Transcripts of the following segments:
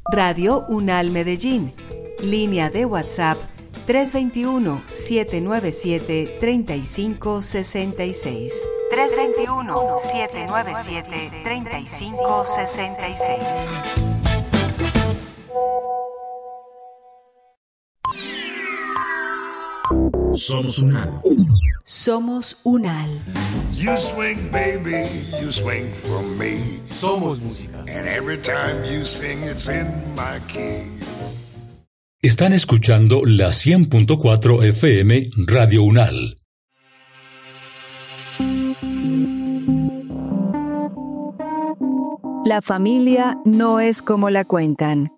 Radio UNAL Medellín. Línea de WhatsApp 321-797-3566. 321-797-3566. Somos UNAL. Somos UNAL. You swing, baby, you swing for me. Somos música. And every time you sing, it's in my key. Están escuchando la 100.4 FM Radio UNAL. La familia no es como la cuentan.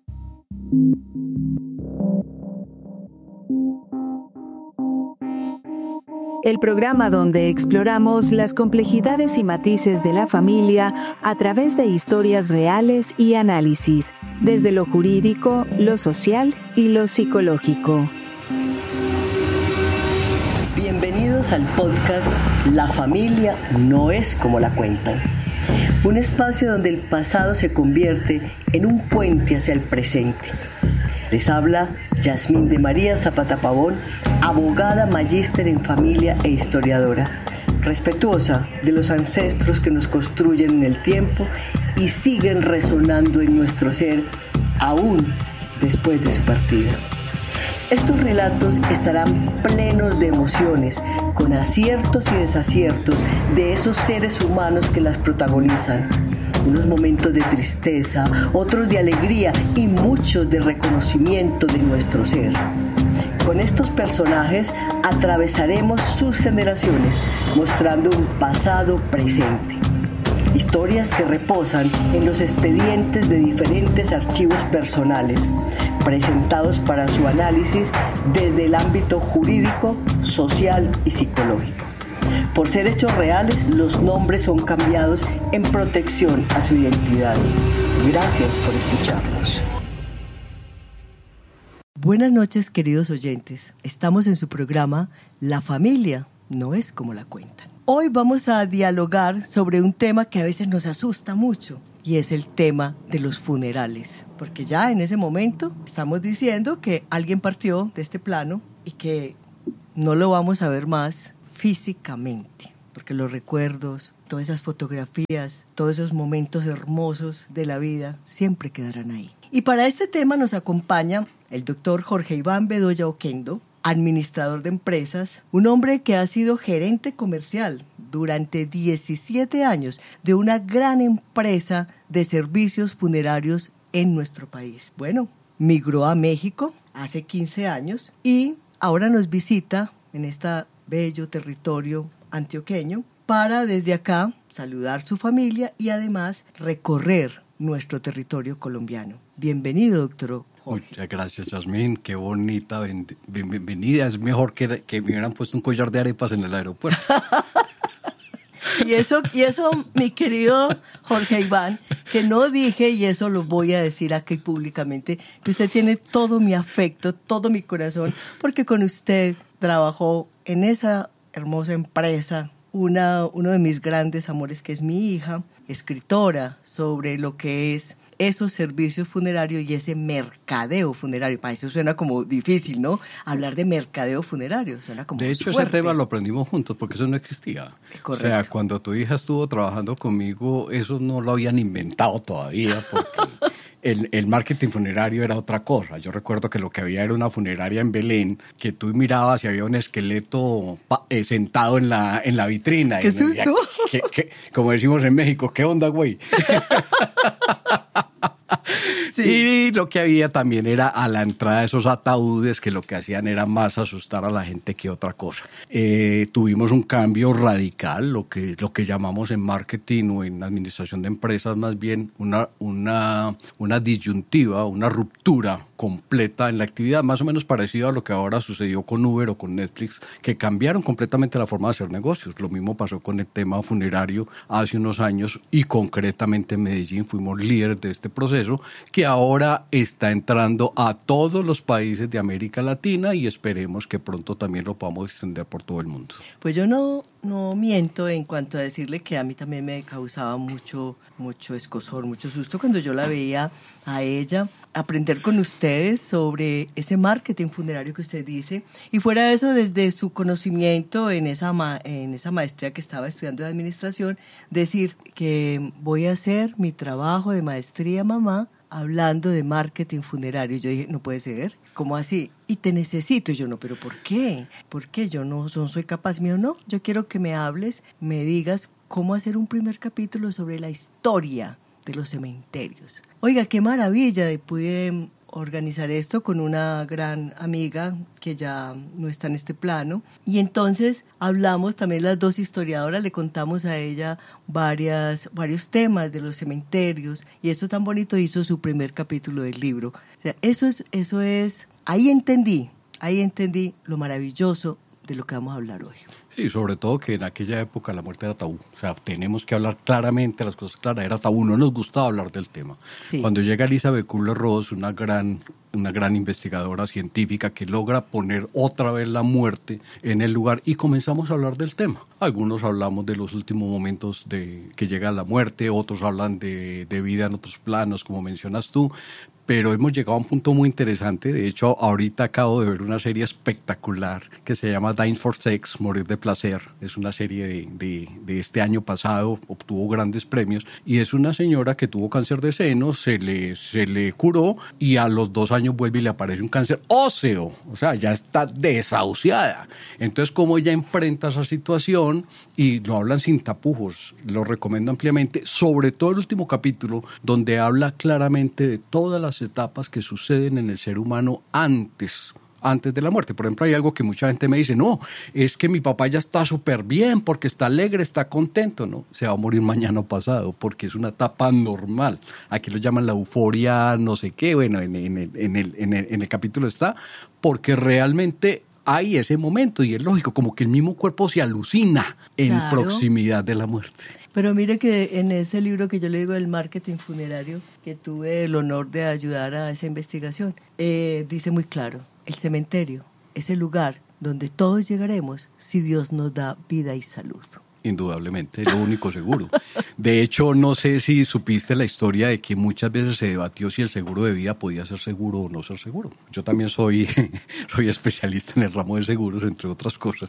El programa donde exploramos las complejidades y matices de la familia a través de historias reales y análisis, desde lo jurídico, lo social y lo psicológico. Bienvenidos al podcast La familia no es como la cuentan. Un espacio donde el pasado se convierte en un puente hacia el presente. Les habla Yasmín de María Zapata Pavón, abogada, magíster en familia e historiadora, respetuosa de los ancestros que nos construyen en el tiempo y siguen resonando en nuestro ser aún después de su partida. Estos relatos estarán plenos de emociones, con aciertos y desaciertos de esos seres humanos que las protagonizan. Unos momentos de tristeza, otros de alegría y muchos de reconocimiento de nuestro ser. Con estos personajes atravesaremos sus generaciones, mostrando un pasado presente. Historias que reposan en los expedientes de diferentes archivos personales, presentados para su análisis desde el ámbito jurídico, social y psicológico. Por ser hechos reales, los nombres son cambiados en protección a su identidad. Gracias por escucharnos. Buenas noches, queridos oyentes. Estamos en su programa La familia no es como la cuentan. Hoy vamos a dialogar sobre un tema que a veces nos asusta mucho, y es el tema de los funerales. Porque ya en ese momento estamos diciendo que alguien partió de este plano y que no lo vamos a ver más físicamente, porque los recuerdos, todas esas fotografías, todos esos momentos hermosos de la vida siempre quedarán ahí. Y para este tema nos acompaña el doctor Jorge Iván Bedoya Oquendo, administrador de empresas, un hombre que ha sido gerente comercial durante 17 años de una gran empresa de servicios funerarios en nuestro país. Bueno, migró a México hace 15 años y ahora nos visita en este bello territorio antioqueño para desde acá saludar su familia y además recorrer nuestro territorio colombiano. Bienvenido, doctor Jorge. Muchas gracias, Yasmín. Qué bonita bienvenida. Es mejor que me hubieran puesto un collar de arepas en el aeropuerto. Y eso, mi querido Jorge Iván, que no dije, y eso lo voy a decir aquí públicamente, que usted tiene todo mi afecto, todo mi corazón, porque con usted trabajó en esa hermosa empresa, uno de mis grandes amores, que es mi hija, escritora sobre lo que es esos servicios funerarios y ese mercadeo funerario. Para eso suena como difícil, ¿no? Hablar de mercadeo funerario suena como de hecho, fuerte. Ese tema lo aprendimos juntos porque eso no existía. Correcto. O sea, cuando tu hija estuvo trabajando conmigo, eso no lo habían inventado todavía porque el marketing funerario era otra cosa. Yo recuerdo que lo que había era una funeraria en Belén, que tú mirabas y había un esqueleto sentado en la vitrina. ¿Qué susto? Como decimos en México, ¿qué onda, güey? Sí. Y lo que había también era a la entrada esos ataúdes que lo que hacían era más asustar a la gente que otra cosa. Tuvimos un cambio radical, lo que llamamos en marketing o en administración de empresas más bien una disyuntiva, una ruptura completa en la actividad, más o menos parecido a lo que ahora sucedió con Uber o con Netflix, que cambiaron completamente la forma de hacer negocios. Lo mismo pasó con el tema funerario hace unos años y concretamente en Medellín fuimos líderes de este proceso que ahora está entrando a todos los países de América Latina y esperemos que pronto también lo podamos extender por todo el mundo. Pues yo no no miento en cuanto a decirle que a mí también me causaba mucho escozor, mucho susto cuando yo la veía a ella aprender con ustedes sobre ese marketing funerario que usted dice, y fuera de eso, desde su conocimiento en esa maestría que estaba estudiando de administración, decir que voy a hacer mi trabajo de maestría, mamá, hablando de marketing funerario. Yo dije, no puede ser, ¿cómo así? Y te necesito. Y yo, no, pero ¿por qué? ¿Por qué? Yo no soy capaz. Mío, no, yo quiero que me hables, me digas cómo hacer un primer capítulo sobre la historia de los cementerios. Oiga, qué maravilla, pude organizar esto con una gran amiga que ya no está en este plano, y entonces hablamos también las dos historiadoras, le contamos a ella varios temas de los cementerios, y eso tan bonito, hizo su primer capítulo del libro. O sea, eso es, ahí entendí lo maravilloso de lo que vamos a hablar hoy. Sí, sobre todo que en aquella época la muerte era tabú. O sea, tenemos que hablar claramente, las cosas claras, era tabú, no nos gustaba hablar del tema. Sí. Cuando llega Elizabeth Kubler-Ross, una gran investigadora científica que logra poner otra vez la muerte en el lugar, y comenzamos a hablar del tema. Algunos hablamos de los últimos momentos de que llega la muerte, otros hablan de vida en otros planos, como mencionas tú, pero hemos llegado a un punto muy interesante. De hecho, ahorita acabo de ver una serie espectacular que se llama Dying for Sex, Morir de Placer. Es una serie de este año pasado, obtuvo grandes premios, y es una señora que tuvo cáncer de seno, se le curó, y a los 2 años vuelve y le aparece un cáncer óseo, o sea, ya está desahuciada. Entonces, cómo ella enfrenta esa situación, y lo hablan sin tapujos, lo recomiendo ampliamente, sobre todo el último capítulo, donde habla claramente de todas las etapas que suceden en el ser humano antes de la muerte. Por ejemplo, hay algo que mucha gente me dice, no, es que mi papá ya está súper bien porque está alegre, está contento. No, se va a morir mañana o pasado porque es una etapa normal. Aquí lo llaman la euforia, no sé qué, bueno, en el capítulo está, porque realmente hay ese momento, y es lógico, como que el mismo cuerpo se alucina en proximidad de la muerte. Pero mire que en ese libro que yo le digo, el marketing funerario, que tuve el honor de ayudar a esa investigación, dice muy claro, el cementerio es el lugar donde todos llegaremos si Dios nos da vida y salud. Indudablemente, es lo único seguro. De hecho, no sé si supiste la historia de que muchas veces se debatió si el seguro de vida podía ser seguro o no ser seguro. Yo también soy especialista en el ramo de seguros, entre otras cosas,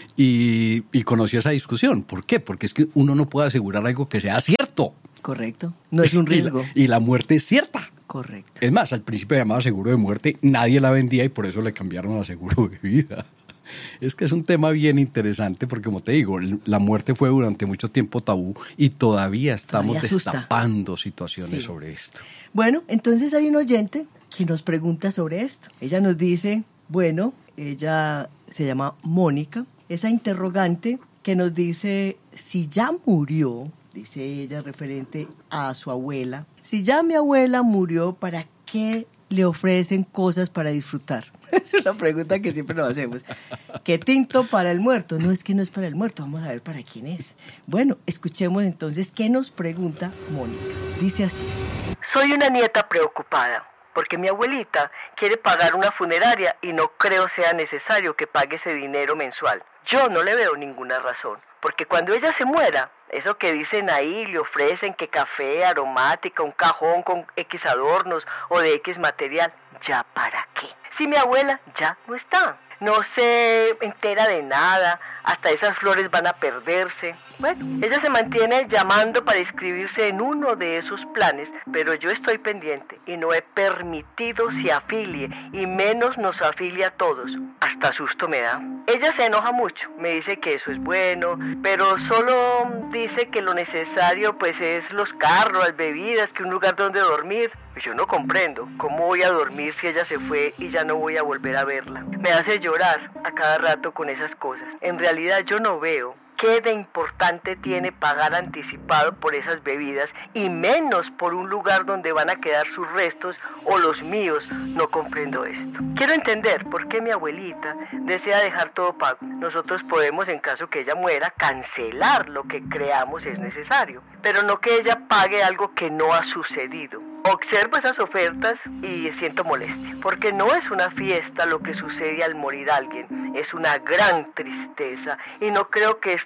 y conocí esa discusión. ¿Por qué? Porque es que uno no puede asegurar algo que sea cierto. Correcto, no es un riesgo. Y la muerte es cierta. Correcto. Es más, al principio llamaba seguro de muerte, nadie la vendía y por eso le cambiaron a seguro de vida. Es que es un tema bien interesante porque, como te digo, la muerte fue durante mucho tiempo tabú y todavía estamos destapando situaciones sobre esto. Bueno, entonces hay un oyente que nos pregunta sobre esto. Ella nos dice, bueno, ella se llama Mónica, esa interrogante que nos dice, si ya murió, dice ella referente a su abuela, si ya mi abuela murió, ¿para qué le ofrecen cosas para disfrutar? Es una pregunta que siempre nos hacemos. ¿Qué tinto para el muerto? No, es que no es para el muerto, vamos a ver para quién es. Bueno, escuchemos entonces qué nos pregunta Mónica. Dice así: soy una nieta preocupada porque mi abuelita quiere pagar una funeraria y no creo sea necesario que pague ese dinero mensual. Yo no le veo ninguna razón, porque cuando ella se muera, eso que dicen ahí, le ofrecen que café, aromática, un cajón con X adornos o de X material, ¿ya para qué? Si mi abuela ya no está, no se entera de nada, hasta esas flores van a perderse. Bueno, ella se mantiene llamando para inscribirse en uno de esos planes, pero yo estoy pendiente y no he permitido se afilie, y menos nos afilie a todos. Hasta susto me da. Ella se enoja mucho, me dice que eso es bueno, pero solo dice que lo necesario pues es los carros, las bebidas, que un lugar donde dormir. Y yo no comprendo cómo voy a dormir si ella se fue y ya no voy a volver a verla. Me hace llorar a cada rato con esas cosas. En realidad yo no veo qué de importante tiene pagar anticipado por esas bebidas, y menos por un lugar donde van a quedar sus restos o los míos. No comprendo esto. Quiero entender por qué mi abuelita desea dejar todo pago. Nosotros podemos, en caso que ella muera, cancelar lo que creamos es necesario, pero no que ella pague algo que no ha sucedido. Observo esas ofertas y siento molestia, porque no es una fiesta lo que sucede al morir alguien, es una gran tristeza, y no creo que esto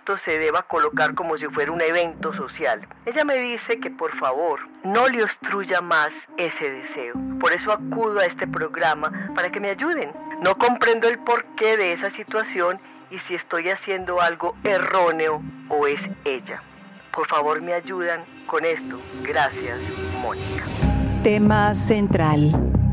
esto se deba colocar como si fuera un evento social. Ella me dice que por favor no le obstruya más ese deseo. Por eso acudo a este programa para que me ayuden. No comprendo el porqué de esa situación y si estoy haciendo algo erróneo o es ella. Por favor me ayudan con esto. Gracias, Mónica. Tema central.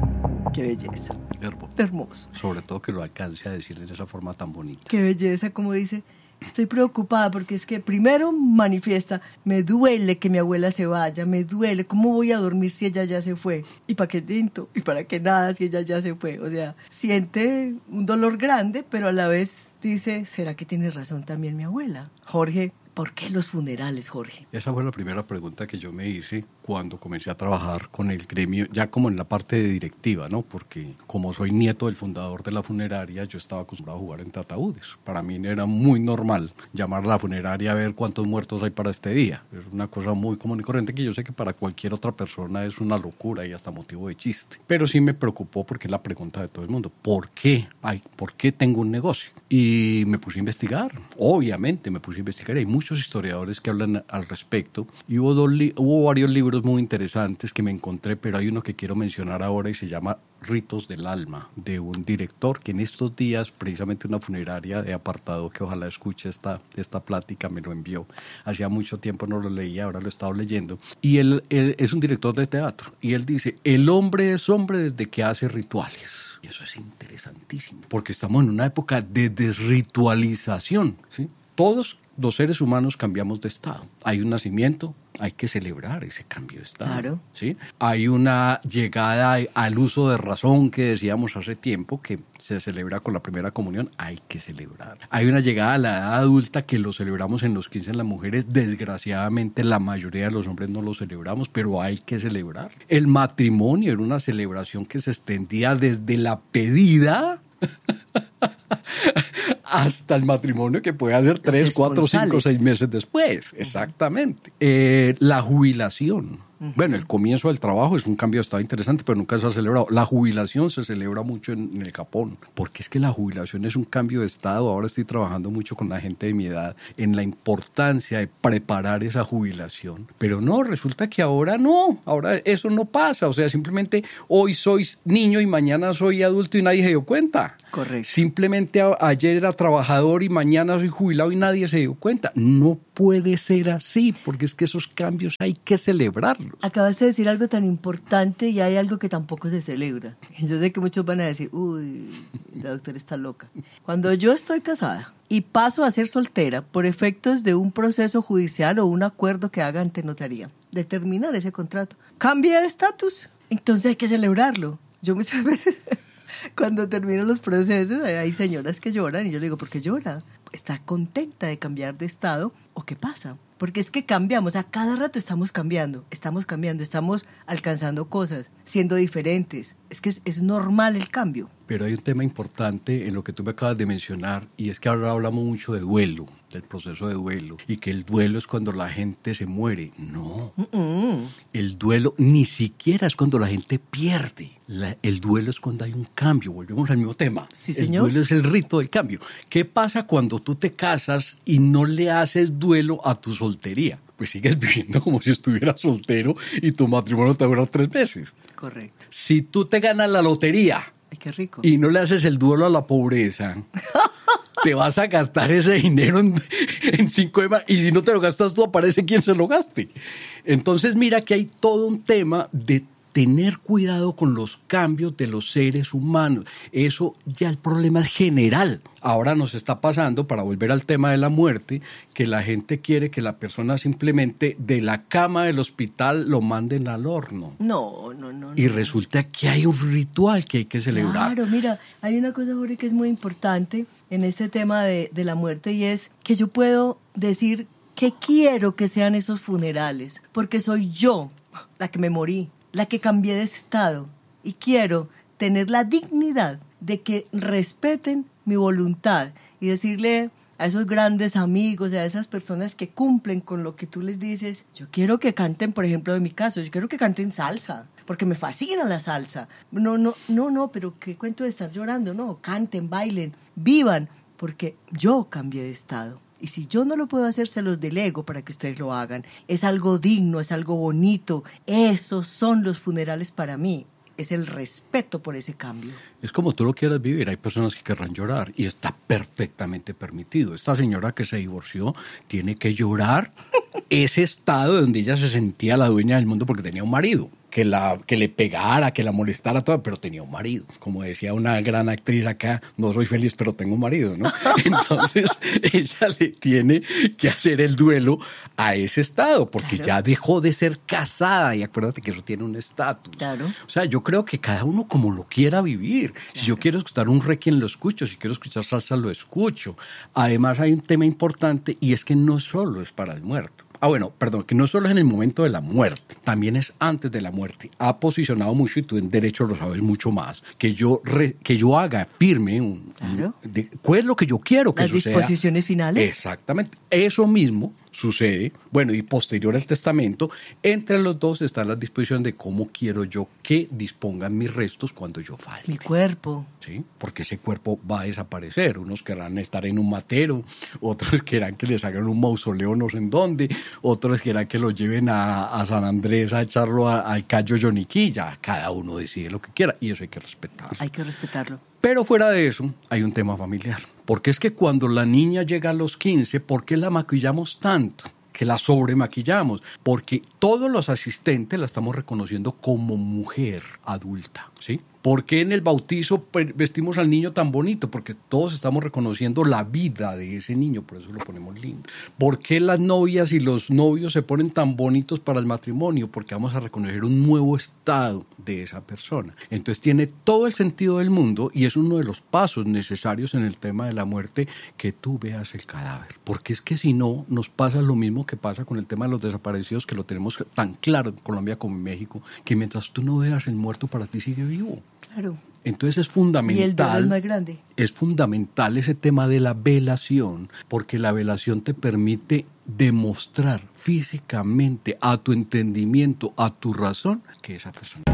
Qué belleza. Hermoso. Sobre todo que lo alcance a decirle de esa forma tan bonita. Qué belleza, como dice, estoy preocupada porque es que primero manifiesta, me duele que mi abuela se vaya, me duele, ¿cómo voy a dormir si ella ya se fue? ¿Y para qué tinto? ¿Y para qué nada si ella ya se fue? O sea, siente un dolor grande, pero a la vez dice, ¿será que tiene razón también mi abuela? Jorge, ¿por qué los funerales, Jorge? Esa fue la primera pregunta que yo me hice cuando comencé a trabajar con el gremio, ya como en la parte de directiva, ¿no? Porque como soy nieto del fundador de la funeraria, yo estaba acostumbrado a jugar entre ataúdes. Para mí era muy normal llamar a la funeraria a ver cuántos muertos hay para este día. Es una cosa muy común y corriente que yo sé que para cualquier otra persona es una locura y hasta motivo de chiste. Pero sí me preocupó porque es la pregunta de todo el mundo. ¿Por qué? ¿Por qué tengo un negocio? Y me puse a investigar. Obviamente me puse a investigar. Hay muchos historiadores que hablan al respecto. Y hubo varios libros muy interesantes que me encontré, pero hay uno que quiero mencionar ahora y se llama Ritos del Alma, de un director que en estos días, precisamente una funeraria de apartado, que ojalá escuche esta plática, me lo envió. Hacía mucho tiempo no lo leía, ahora lo he estado leyendo. Y él es un director de teatro. Y él dice, el hombre es hombre desde que hace rituales. Y eso es interesantísimo, porque estamos en una época de desritualización, ¿sí? Todos los seres humanos cambiamos de estado. Hay un nacimiento, hay que celebrar ese cambio de estado. Claro. ¿Sí? Hay una llegada al uso de razón que decíamos hace tiempo, que se celebra con la primera comunión, hay que celebrar. Hay una llegada a la edad adulta que lo celebramos en los 15 en las mujeres. Desgraciadamente la mayoría de los hombres no lo celebramos, pero hay que celebrar. El matrimonio era una celebración que se extendía desde la pedida hasta el matrimonio, que puede hacer 3, 4, 5, 6 meses después. Exactamente. La jubilación. Bueno, el comienzo del trabajo es un cambio de estado interesante, pero nunca se ha celebrado. La jubilación se celebra mucho en el Japón, porque es que la jubilación es un cambio de estado. Ahora estoy trabajando mucho con la gente de mi edad en la importancia de preparar esa jubilación. Pero no, resulta que ahora no, ahora eso no pasa. O sea, simplemente hoy soy niño y mañana soy adulto y nadie se dio cuenta. Correcto. Simplemente ayer era trabajador y mañana soy jubilado y nadie se dio cuenta. No puede ser así, porque es que esos cambios hay que celebrarlos. Acabas de decir algo tan importante y hay algo que tampoco se celebra. Yo sé que muchos van a decir, uy, la doctora está loca. Cuando yo estoy casada y paso a ser soltera por efectos de un proceso judicial o un acuerdo que haga ante notaría, de terminar ese contrato, cambia de estatus. Entonces hay que celebrarlo. Yo muchas veces, cuando termino los procesos, hay señoras que lloran y yo le digo, ¿por qué llora? ¿Está contenta de cambiar de estado o qué pasa? Porque es que cambiamos, a cada rato estamos cambiando, estamos alcanzando cosas, siendo diferentes. Es que es normal el cambio. Pero hay un tema importante en lo que tú me acabas de mencionar, y es que ahora hablamos mucho de duelo, del proceso de duelo, y que el duelo es cuando la gente se muere. No, el duelo ni siquiera es cuando la gente pierde. El duelo es cuando hay un cambio. Volvemos al mismo tema. Sí, señor. El duelo es el rito del cambio. ¿Qué pasa cuando tú te casas y no le haces duelo a tu soltería? Pues sigues viviendo como si estuvieras soltero y tu matrimonio te dura 3 meses. Correcto. Si tú te ganas la lotería, ay, qué rico, y no le haces el duelo a la pobreza, te vas a gastar ese dinero en 5 más, y si no te lo gastas tú, aparece quien se lo gaste. Entonces mira que hay todo un tema de tener cuidado con los cambios de los seres humanos. Eso ya el problema es general. Ahora nos está pasando, para volver al tema de la muerte, que la gente quiere que la persona simplemente de la cama del hospital lo manden al horno. No. Y resulta que hay un ritual que hay que celebrar. Claro, mira, hay una cosa, Jorge, que es muy importante en este tema de la muerte, y es que yo puedo decir que quiero que sean esos funerales, porque soy yo la que me morí, la que cambié de estado, y quiero tener la dignidad de que respeten mi voluntad y decirle a esos grandes amigos, a esas personas que cumplen con lo que tú les dices, yo quiero que canten, por ejemplo, en mi caso, yo quiero que canten salsa, porque me fascina la salsa. No, pero qué cuento de estar llorando, no, canten, bailen, vivan, porque yo cambié de estado. Y si yo no lo puedo hacer, se los delego para que ustedes lo hagan. Es algo digno, es algo bonito. Esos son los funerales para mí. Es el respeto por ese cambio. Es como tú lo quieras vivir. Hay personas que querrán llorar y está perfectamente permitido. Esta señora que se divorció tiene que llorar ese estado donde ella se sentía la dueña del mundo porque tenía un marido. Que le pegara, que la molestara toda, pero tenía un marido. Como decía una gran actriz acá, no soy feliz, pero tengo un marido, ¿no? Entonces, ella le tiene que hacer el duelo a ese estado, porque ya dejó de ser casada, y acuérdate que eso tiene un estatus. Claro. O sea, yo creo que cada uno como lo quiera vivir. Si yo quiero escuchar un requiem, lo escucho. Si quiero escuchar salsa, lo escucho. Además, hay un tema importante, y es que no solo es para el muerto. Que no solo es en el momento de la muerte, también es antes de la muerte. Ha posicionado mucho, y tú en derecho lo sabes mucho más, que yo haga firme ¿cuál es lo que yo quiero que suceda? Las disposiciones finales. Exactamente. Eso mismo sucede, y posterior al testamento, entre los dos están las disposiciones de cómo quiero yo que dispongan mis restos cuando yo falte. Mi cuerpo. Sí, porque ese cuerpo va a desaparecer. Unos querrán estar en un matero, otros querrán que les hagan un mausoleo no sé en dónde, otros querrán que lo lleven a San Andrés a echarlo al Cayo Yoniquilla. Cada uno decide lo que quiera y eso hay que respetarlo. Hay que respetarlo. Pero fuera de eso, hay un tema familiar. Porque es que cuando la niña llega a los 15, ¿por qué la maquillamos tanto? Que la sobremaquillamos. Porque todos los asistentes la estamos reconociendo como mujer adulta, ¿sí? ¿Por qué en el bautizo vestimos al niño tan bonito? Porque todos estamos reconociendo la vida de ese niño, por eso lo ponemos lindo. ¿Por qué las novias y los novios se ponen tan bonitos para el matrimonio? Porque vamos a reconocer un nuevo estado de esa persona. Entonces tiene todo el sentido del mundo y es uno de los pasos necesarios en el tema de la muerte, que tú veas el cadáver. Porque es que si no, nos pasa lo mismo que pasa con el tema de los desaparecidos, que lo tenemos tan claro en Colombia como en México, que mientras tú no veas el muerto, para ti sigue vivo. Claro. Entonces es fundamental. Y el dolor es más grande. Es fundamental ese tema de la velación, porque la velación te permite demostrar físicamente a tu entendimiento, a tu razón, que esa persona.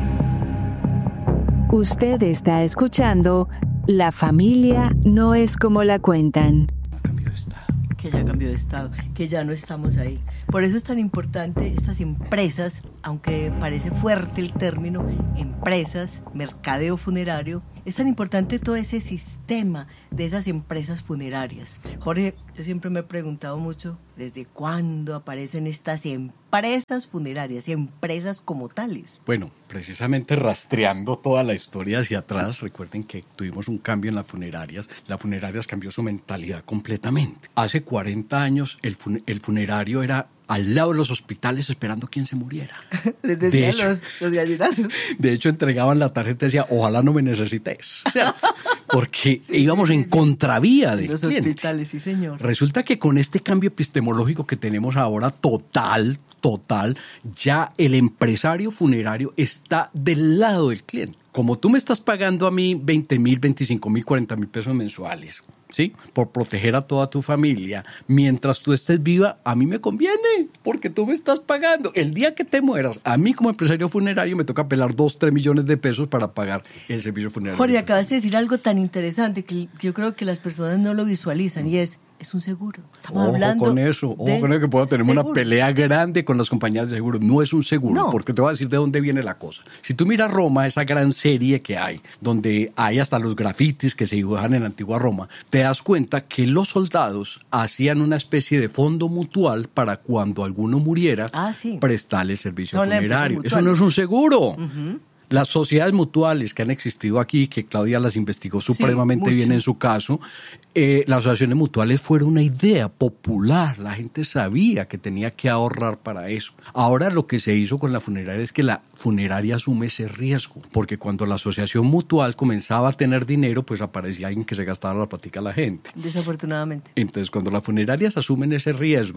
Usted está escuchando La familia no es como la cuentan. Que ya cambió de estado, que ya no estamos ahí. Por eso es tan importante estas empresas, aunque parece fuerte el término, empresas, mercadeo funerario, es tan importante todo ese sistema de esas empresas funerarias. Jorge, yo siempre me he preguntado mucho, ¿desde cuándo aparecen estas empresas funerarias y empresas como tales? Bueno, precisamente rastreando toda la historia hacia atrás, recuerden que tuvimos un cambio en las funerarias. Las funerarias cambió su mentalidad completamente. Hace 40 años el funerario era al lado de los hospitales esperando quién se muriera. Les decían los gallinazos. De hecho, entregaban la tarjeta y decía, ojalá no me necesites. Porque íbamos en contravía de los clientes. Hospitales, sí señor. Resulta que con este cambio epistemológico que tenemos ahora total, ya el empresario funerario está del lado del cliente. Como tú me estás pagando a mí 20,000, 25,000, 40,000 pesos mensuales, ¿sí? Por proteger a toda tu familia. Mientras tú estés viva, a mí me conviene, porque tú me estás pagando. El día que te mueras, a mí como empresario funerario me toca pelar 2-3 millones de pesos para pagar el servicio funerario. Jorge, acabas de decir algo tan interesante que yo creo que las personas no lo visualizan y es un seguro. Estamos hablando con eso que puedo tener una pelea grande con las compañías de seguros. No es un seguro, porque te voy a decir de dónde viene la cosa. Si tú miras Roma, esa gran serie que hay, donde hay hasta los grafitis que se dibujan en la antigua Roma, te das cuenta que los soldados hacían una especie de fondo mutual para cuando alguno muriera, prestarle servicio funerario. Eso no es un seguro. Uh-huh. Las sociedades mutuales que han existido aquí, que Claudia las investigó supremamente bien en su caso, las asociaciones mutuales fueron una idea popular. La gente sabía que tenía que ahorrar para eso. Ahora lo que se hizo con la funeraria es que la funeraria asume ese riesgo, porque cuando la asociación mutual comenzaba a tener dinero, pues aparecía alguien que se gastaba la platica a la gente. Desafortunadamente. Entonces, cuando las funerarias asumen ese riesgo,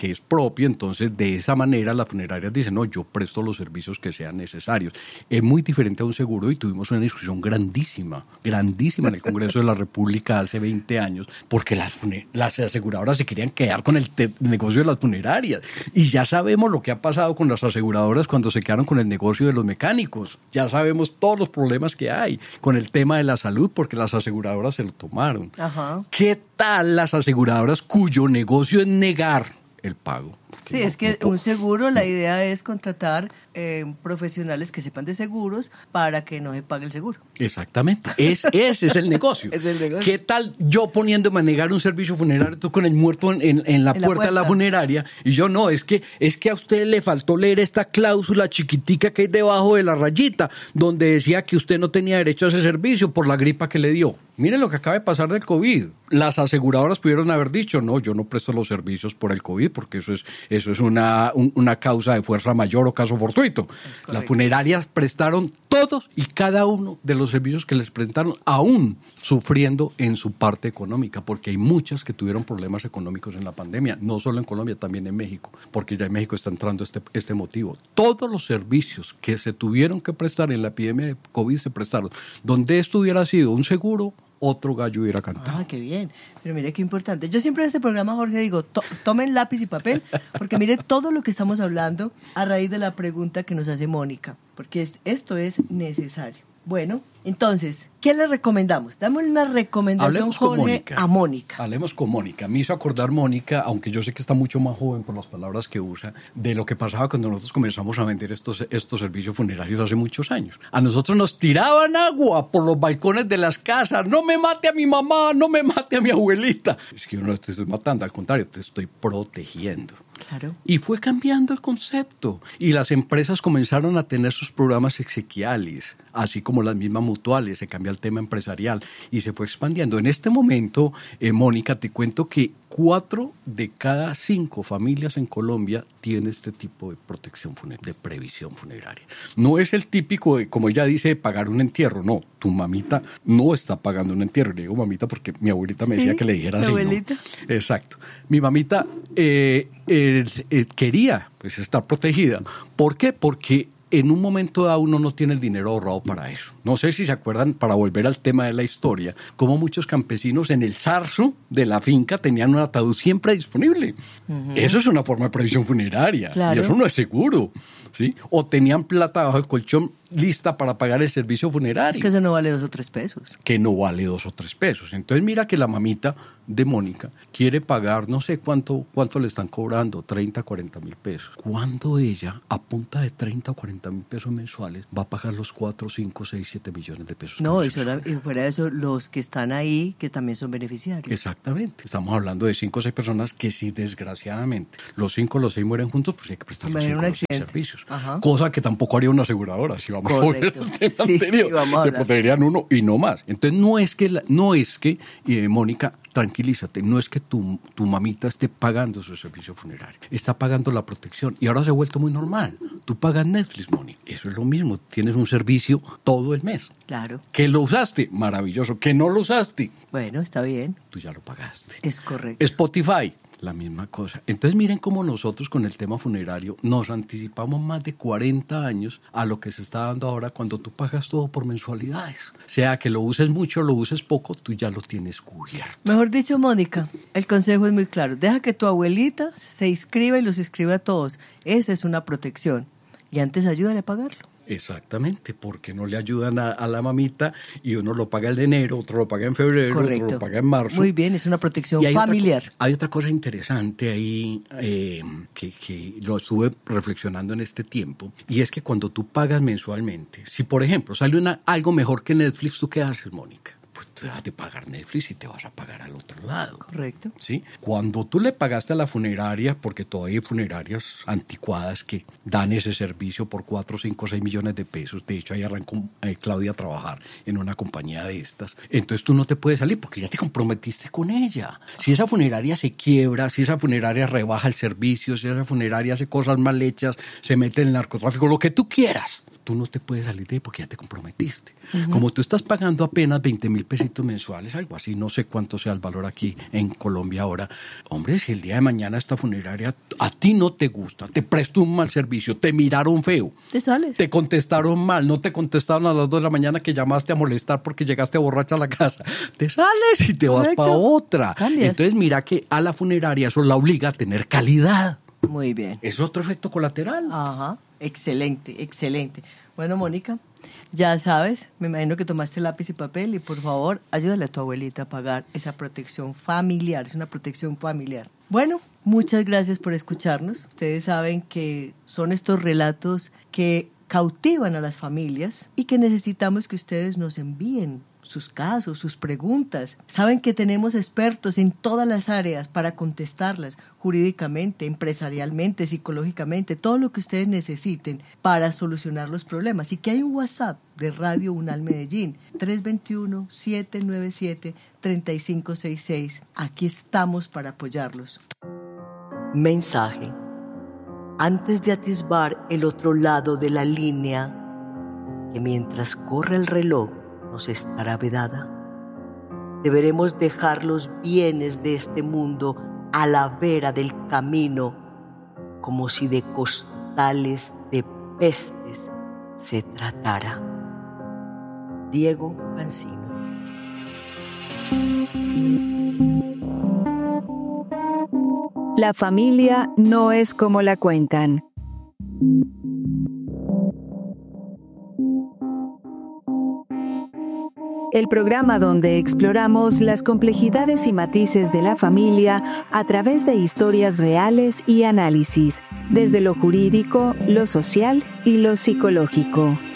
que es propio, entonces de esa manera las funerarias dicen, no, yo presto los servicios que sean necesarios. Es muy diferente a un seguro y tuvimos una discusión grandísima en el Congreso de la República hace 20 años, porque las aseguradoras se querían quedar con el negocio de las funerarias. Y ya sabemos lo que ha pasado con las aseguradoras cuando se quedaron con el negocio de los mecánicos. Ya sabemos todos los problemas que hay con el tema de la salud porque las aseguradoras se lo tomaron. Ajá. ¿Qué tal las aseguradoras cuyo negocio es negar el pago? Sí, es que un seguro, la idea es contratar profesionales que sepan de seguros para que no se pague el seguro. Exactamente, ese es el negocio. Es el negocio. ¿Qué tal yo poniéndome a negar un servicio funerario, tú con el muerto en la puerta de la funeraria, y yo no, es que a usted le faltó leer esta cláusula chiquitica que hay debajo de la rayita, donde decía que usted no tenía derecho a ese servicio por la gripa que le dio? Miren lo que acaba de pasar del COVID. Las aseguradoras pudieron haber dicho, no, yo no presto los servicios por el COVID porque eso es una causa de fuerza mayor o caso fortuito. Las funerarias prestaron todos y cada uno de los servicios que les prestaron, aún sufriendo en su parte económica, porque hay muchas que tuvieron problemas económicos en la pandemia, no solo en Colombia, también en México, porque ya en México está entrando este motivo. Todos los servicios que se tuvieron que prestar en la epidemia de COVID se prestaron. Donde esto hubiera sido un seguro, otro gallo hubiera cantado. Ah, qué bien. Pero mire qué importante. Yo siempre en este programa, Jorge, digo, tomen lápiz y papel, porque mire todo lo que estamos hablando a raíz de la pregunta que nos hace Mónica, porque esto es necesario. Bueno, entonces, ¿qué le recomendamos? Dame una recomendación, Jorge, a Mónica. Hablemos con Mónica. Me hizo acordar Mónica, aunque yo sé que está mucho más joven por las palabras que usa, de lo que pasaba cuando nosotros comenzamos a vender estos servicios funerarios hace muchos años. A nosotros nos tiraban agua por los balcones de las casas. No me mate a mi mamá, no me mate a mi abuelita. Es que yo no te estoy matando, al contrario, te estoy protegiendo. Claro. Y fue cambiando el concepto. Y las empresas comenzaron a tener sus programas exequiales, así como las mismas mutuales. Se cambió el tema empresarial y se fue expandiendo. En este momento, Mónica, te cuento que 4 de cada 5 familias en Colombia tienen este tipo de protección funeraria, de previsión funeraria. No es el típico, como ella dice, de pagar un entierro. No, tu mamita no está pagando un entierro. Le digo mamita porque mi abuelita me decía que le dijera así. Abuelita. ¿No? Exacto. Mi mamita quería pues, estar protegida. ¿Por qué? Porque en un momento dado uno no tiene el dinero ahorrado para eso. No sé si se acuerdan, para volver al tema de la historia, cómo muchos campesinos en el zarzo de la finca tenían un ataúd siempre disponible. Uh-huh. Eso es una forma de previsión funeraria. Claro. Y eso no es seguro, ¿sí? O tenían plata bajo el colchón lista para pagar el servicio funerario. Es que eso no vale 2 o 3 pesos. Que no vale 2 o 3 pesos. Entonces mira que la mamita de Mónica quiere pagar, no sé cuánto le están cobrando, 30, 40 mil pesos. ¿Cuándo ella, a punta de 30 o 40 mil pesos mensuales, va a pagar los 4, 5, 6, 7 millones de pesos? No, y fuera de eso, los que están ahí, que también son beneficiarios. Exactamente. Estamos hablando de 5 o 6 personas que si desgraciadamente los 5 o los 6 mueren juntos, pues hay que prestar los 5 o 6 servicios. Ajá. Cosa que tampoco haría una aseguradora, si vamos correcto. A ver el tema anterior. Te protegerían uno y no más. Entonces no es que Mónica, tranquilízate, no es que tu mamita esté pagando su servicio funerario, está pagando la protección y ahora se ha vuelto muy normal. Tú pagas Netflix, Mónica, eso es lo mismo, tienes un servicio todo el mes. Claro. ¿Que lo usaste? Maravilloso. ¿Que no lo usaste? Bueno, está bien. Tú ya lo pagaste. Es correcto. Spotify, la misma cosa. Entonces miren cómo nosotros con el tema funerario nos anticipamos más de 40 años a lo que se está dando ahora cuando tú pagas todo por mensualidades. Sea que lo uses mucho o lo uses poco, tú ya lo tienes cubierto. Mejor dicho, Mónica, el consejo es muy claro. Deja que tu abuelita se inscriba y los inscriba a todos. Esa es una protección. Y antes ayúdale a pagarlo. Exactamente, porque no le ayudan a la mamita y uno lo paga en enero, otro lo paga en febrero, correcto. Otro lo paga en marzo. Muy bien, es una protección familiar. Hay otra cosa interesante ahí que lo estuve reflexionando en este tiempo, y es que cuando tú pagas mensualmente, si por ejemplo sale algo mejor que Netflix, ¿tú qué haces, Mónica? Pues te vas de pagar Netflix y te vas a pagar al otro lado. Correcto. ¿Sí? Cuando tú le pagaste a la funeraria, porque todavía hay funerarias anticuadas que dan ese servicio por 4, 5, 6 millones de pesos. De hecho, ahí arrancó Claudia a trabajar en una compañía de estas. Entonces tú no te puedes salir porque ya te comprometiste con ella. Si esa funeraria se quiebra, si esa funeraria rebaja el servicio, si esa funeraria hace cosas mal hechas, se mete en el narcotráfico, lo que tú quieras, tú no te puedes salir de ahí porque ya te comprometiste. Como tú estás pagando apenas 20,000 pesitos mensuales, algo así, no sé cuánto sea el valor aquí en Colombia ahora. Hombre, si el día de mañana esta funeraria a ti no te gusta, te prestó un mal servicio, te miraron feo, Te sales. te contestaron mal, no te contestaron a las 2 de la mañana que llamaste a molestar porque llegaste borracha a la casa, te sales y te vas Correcto. para otra. Cambias. Entonces mira que a la funeraria eso la obliga a tener calidad. Muy bien. Es otro efecto colateral. Ajá, excelente, excelente. Bueno, Mónica, ya sabes, me imagino que tomaste lápiz y papel y por favor, ayúdale a tu abuelita a pagar esa protección familiar, es una protección familiar. Bueno, muchas gracias por escucharnos. Ustedes saben que son estos relatos que cautivan a las familias y que necesitamos que ustedes nos envíen sus casos, sus preguntas. Saben que tenemos expertos en todas las áreas para contestarlas, jurídicamente, empresarialmente, psicológicamente, todo lo que ustedes necesiten para solucionar los problemas. Y que hay un WhatsApp de Radio UNAL Medellín, 321-797-3566. Aquí estamos para apoyarlos. Mensaje. Antes de atisbar el otro lado de la línea, que mientras corre el reloj nos estará vedada, deberemos dejar los bienes de este mundo a la vera del camino, como si de costales de pestes se tratara. Diego Cancino. La familia no es como la cuentan. El programa donde exploramos las complejidades y matices de la familia a través de historias reales y análisis, desde lo jurídico, lo social y lo psicológico.